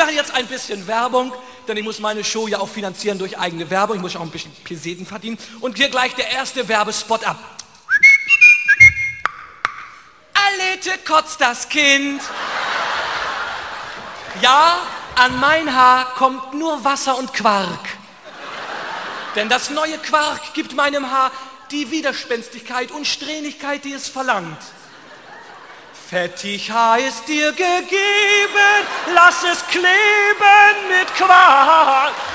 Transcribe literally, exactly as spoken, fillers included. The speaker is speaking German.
mache jetzt ein bisschen Werbung, denn ich muss meine Show ja auch finanzieren durch eigene Werbung. Ich muss auch ein bisschen Peseten verdienen. Und hier gleich der erste Werbespot ab. Alete kotzt das Kind. Ja, an mein Haar kommt nur Wasser und Quark. Denn das neue Quark gibt meinem Haar die Widerspenstigkeit und Strähnigkeit, die es verlangt. Fettig Haar ist dir gegeben, lass es kleben mit Quark.